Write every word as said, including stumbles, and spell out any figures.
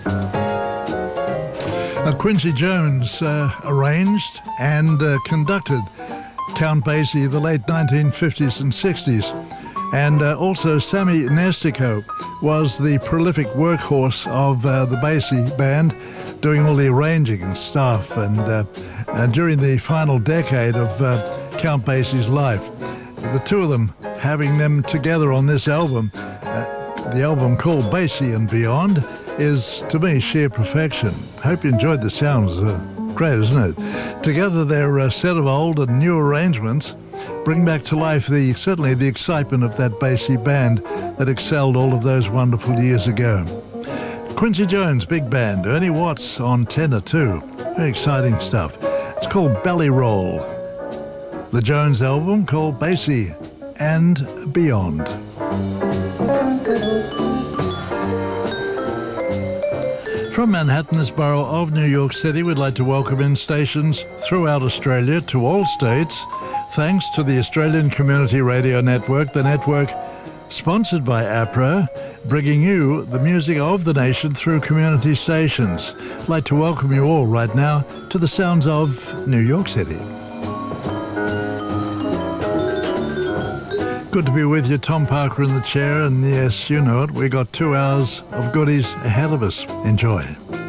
Uh, Quincy Jones uh, arranged and uh, conducted Count Basie the late nineteen fifties and sixties. And uh, also Sammy Nestico was the prolific workhorse of uh, the Basie band, doing all the arranging and stuff. And uh, uh, during the final decade of uh, Count Basie's life, the two of them having them together on this album, uh, the album called Basie and Beyond, is to me sheer perfection. Hope you enjoyed the sounds. Uh, great, isn't it? Together they're a set of old and new arrangements bring back to life the certainly the excitement of that Basie band that excelled all of those wonderful years ago. Quincy Jones, big band, Ernie Watts on tenor too. Very exciting stuff. It's called Belly Roll. The Jones album called Basie and Beyond. From Manhattan's borough of New York City, we'd like to welcome in stations throughout Australia to all states, thanks to the Australian Community Radio Network, the network sponsored by APRA, bringing you the music of the nation through community stations. I'd like to welcome you all right now to the sounds of New York City. Good to be with you, Tom Parker in the chair, and yes, you know it, we got two hours of goodies ahead of us. Enjoy.